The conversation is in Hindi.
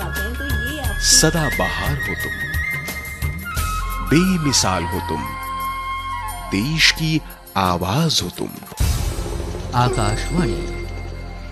आप हैं, तो ये आपकी सदा बहार हो तुम, बेमिसाल हो तुम, देश की आवाज हो तुम। आकाशवाणी